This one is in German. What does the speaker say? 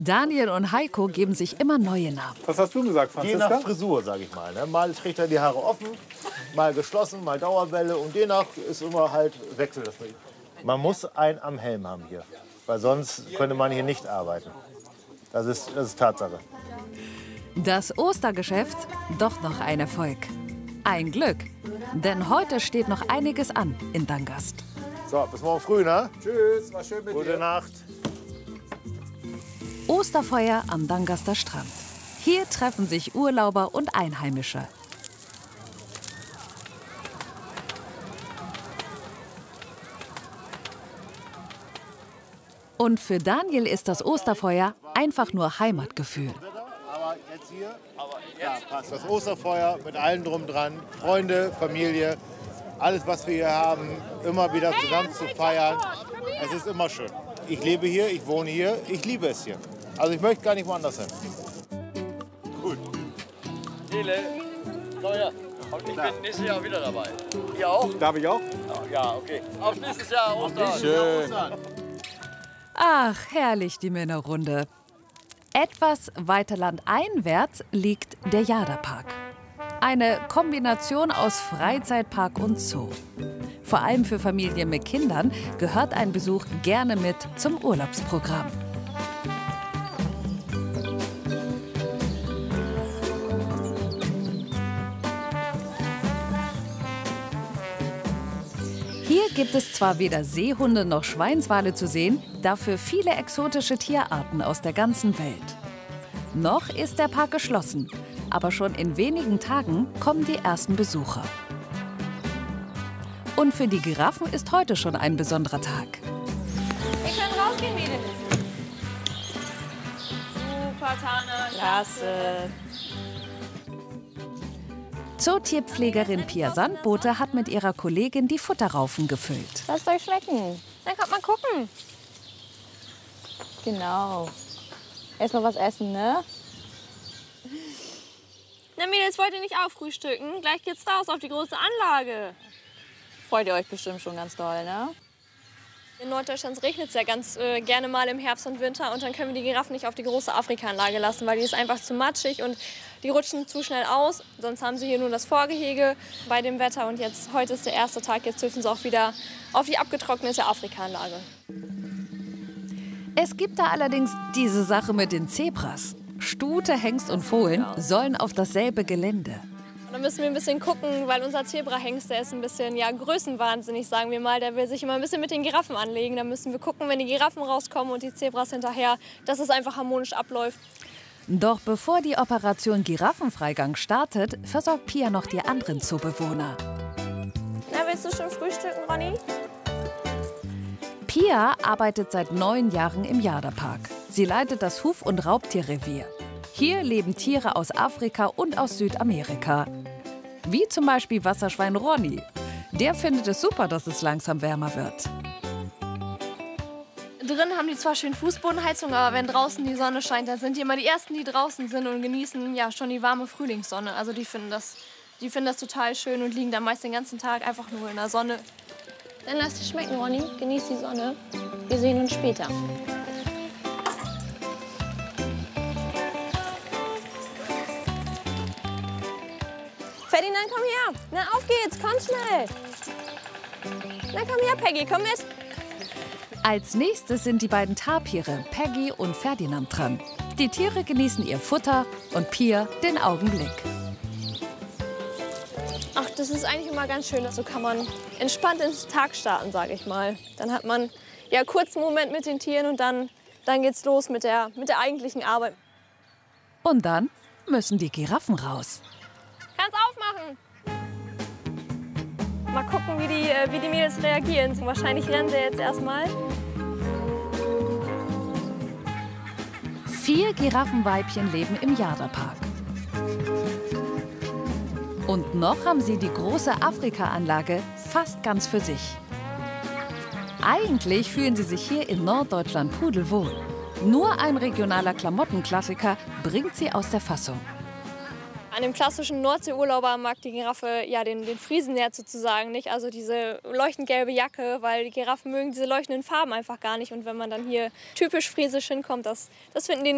Daniel und Heiko geben sich immer neue Namen. Was hast du gesagt, Franziska? Je nach Frisur, sage ich mal. Ne? Mal trägt er die Haare offen, mal geschlossen, mal Dauerwelle. Und je nach ist immer halt Wechsel. Man muss einen am Helm haben hier, weil sonst könnte man hier nicht arbeiten. Das ist Tatsache. Das Ostergeschäft doch noch ein Erfolg. Ein Glück, denn heute steht noch einiges an in Dangast. So, bis morgen früh, ne? Tschüss, war schön mit dir. Gute Nacht. Osterfeuer am Dangaster Strand. Hier treffen sich Urlauber und Einheimische. Und für Daniel ist das Osterfeuer einfach nur Heimatgefühl. Aber jetzt hier, ja, passt. Das Osterfeuer mit allem drum dran, Freunde, Familie, alles, was wir hier haben, immer wieder zusammen zu feiern. Es ist immer schön. Ich lebe hier, ich wohne hier, ich liebe es hier. Also ich möchte gar nicht woanders hin. Gut. Nele, komm her. Und ich bin nächstes Jahr wieder dabei. Ihr auch? Darf ich auch? Ja, okay. Auf nächstes Jahr Ostern. Schön. Ach, herrlich die Männerrunde. Etwas weiter landeinwärts liegt der Jada-Park. Eine Kombination aus Freizeitpark und Zoo. Vor allem für Familien mit Kindern gehört ein Besuch gerne mit zum Urlaubsprogramm. Hier gibt es zwar weder Seehunde noch Schweinswale zu sehen, dafür viele exotische Tierarten aus der ganzen Welt. Noch ist der Park geschlossen, aber schon in wenigen Tagen kommen die ersten Besucher. Und für die Giraffen ist heute schon ein besonderer Tag. Wir können rausgehen, Mädels. Super, Tana. Klasse. Zootierpflegerin Pia Sandbote hat mit ihrer Kollegin die Futterraufen gefüllt. Lasst euch schmecken. Dann kommt mal gucken. Genau. Erstmal was essen, ne? Na, Mädels, wollt ihr nicht auffrühstücken? Gleich geht's raus auf die große Anlage. Freut ihr euch bestimmt schon ganz doll, ne? In Norddeutschland regnet es ja ganz gerne mal im Herbst und Winter. Und dann können wir die Giraffen nicht auf die große Afrikaanlage lassen, weil die ist einfach zu matschig und die rutschen zu schnell aus. Sonst haben sie hier nur das Vorgehege bei dem Wetter. Und jetzt, heute ist der erste Tag, jetzt dürfen sie auch wieder auf die abgetrocknete Afrikaanlage. Es gibt da allerdings diese Sache mit den Zebras. Stute, Hengst und Fohlen sollen auf dasselbe Gelände. Da müssen wir ein bisschen gucken, weil unser Zebrahengst, der ist ein bisschen größenwahnsinnig, sagen wir mal. Der will sich immer ein bisschen mit den Giraffen anlegen. Da müssen wir gucken, wenn die Giraffen rauskommen und die Zebras hinterher, dass es einfach harmonisch abläuft. Doch bevor die Operation Giraffenfreigang startet, versorgt Pia noch die anderen Zoobewohner. Na, willst du schon frühstücken, Ronny? Pia arbeitet seit 9 Jahren im Jada-Park. Sie leitet das Huf- und Raubtierrevier. Hier leben Tiere aus Afrika und aus Südamerika. Wie zum Beispiel Wasserschwein Ronny. Der findet es super, dass es langsam wärmer wird. Drin haben die zwar schön Fußbodenheizung, aber wenn draußen die Sonne scheint, dann sind die immer die Ersten, die draußen sind und genießen schon die warme Frühlingssonne. Also die finden das total schön und liegen dann meist den ganzen Tag einfach nur in der Sonne. Dann lass dich schmecken, Ronny. Genieß die Sonne. Wir sehen uns später. Ferdinand, komm her. Na, auf geht's, komm schnell. Na, komm her, Peggy, komm mit. Als nächstes sind die beiden Tapire, Peggy und Ferdinand, dran. Die Tiere genießen ihr Futter und Pia den Augenblick. Ach, das ist eigentlich immer ganz schön. So kann man entspannt in den Tag starten, sage ich mal. Dann hat man kurz einen Moment mit den Tieren und dann geht's los mit der eigentlichen Arbeit. Und dann müssen die Giraffen raus. Kannst aufmachen. Mal gucken, wie die Mädels reagieren. Wahrscheinlich rennen sie jetzt erstmal. 4 Giraffenweibchen leben im Jada-Park. Und noch haben sie die große Afrika-Anlage fast ganz für sich. Eigentlich fühlen sie sich hier in Norddeutschland pudelwohl. Nur ein regionaler Klamottenklassiker bringt sie aus der Fassung. An dem klassischen Nordseeurlauber mag die Giraffe den Friesenwert sozusagen nicht. Also diese leuchtend gelbe Jacke, weil die Giraffen mögen diese leuchtenden Farben einfach gar nicht. Und wenn man dann hier typisch friesisch hinkommt, das finden die nicht.